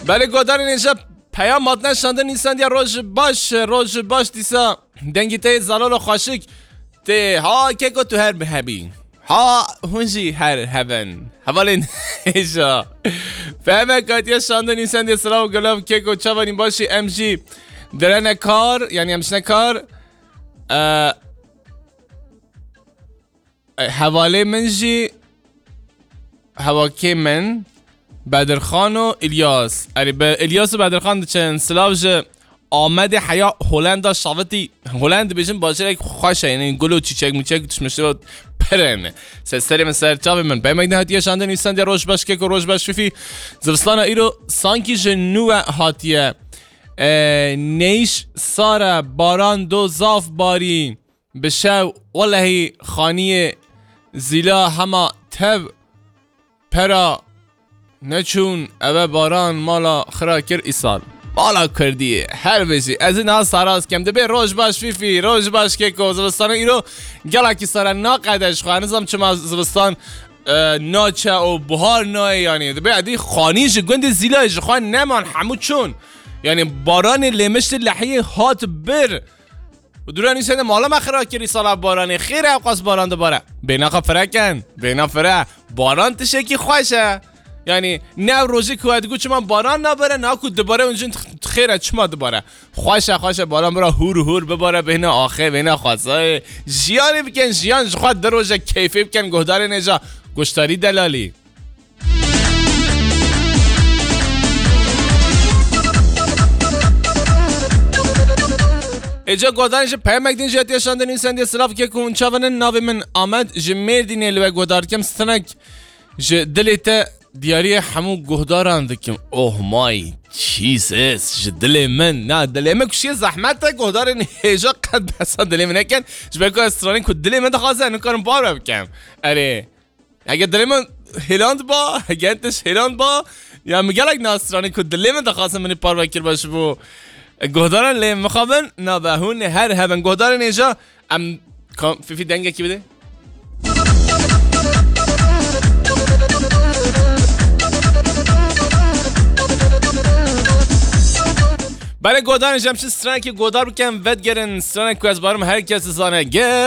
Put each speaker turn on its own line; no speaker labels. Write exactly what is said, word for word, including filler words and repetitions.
بله گودار اینجا پیام مادن شنده نیستن یا روز باش روز باش دیسا دنگی ته زلال و خاشک ته ها که کو تو هر بهبی ها هونجی هر هون حوالین ایجا فهمه کاتیا شنده نیستن یا سلام گلاب که کو چوانین باشی ام جی درن کار یعنی همشنه کار حواله منجی هواکی من بدرخان و الیاس اری به الیاس و بدرخان چند سلاوج آمد حیا هلند شاوتی هلند بیشتر باشه یک خوشه یعنی گلو چیچک میچک توش میشه پرنه سری من سر چاوی من به مگه هاتیه شنده نیستن یا روش باش که کو روش باش فیفی زبستان ایرو سانکی جنو هاتیه نیش سارا باران دو زاف باری بشو والله خانی زیلا هما تب پرا نچون اوه باران مالا خراکر ایسال مالا کردیه هر بشی از این ها ساراز کم ده بی روش باش فیفی روش باش که که زبستان ایرو گلا کی سارا نا قدش خواه نظام چما زبستان ناچه و بهار نای یعنی ده بی عدی خانیش گند زیلایش خواه نمان همو چون یعنی باران لمشت لحیه هات بر و دورانی سنده مالا مخرا کری سالا بارانی خیره اوقاس باران دوباره بینا خواه فرکن بینا فره باران تشه کی خوشه یعنی نه روزی که ادگو چما باران نباره نه که دوباره اونجون خیره چما دوباره خوشه خوشه باران برا هور هور بباره بین آخه بین خواسته جیانی بکن جیان خواهد در روزه کیفی بکن گهدار نجا گشتاری دلالی اجا گودارش پیام مکدین جاتی شنده نیستند اسلاف که کون چاون ناوی من آمد جمیر دینه لو گودار کم ستنک ج دلیت دیاری همو گهداران دکم اوه مای چیزس ج دل من نه دل من کشی زحمت گهدار نیجا قد بسا دل من نکن جبه که استرانی که دل من دخواسته نکارم بار بکم اره اگه دل من هلاند با اگه انتش هلاند با یا میگلک ناسترانی که دل من دخواسته منی پار بکر باشه بو گهدارن لی مخابن نابهون هر هبن گهدارن اینجا ام فیفی دنگه کی بده؟ برای گهدارن اینجا همچه سترانه که گهدار بکن ود گرن سترانه که از بارم هر کس زانه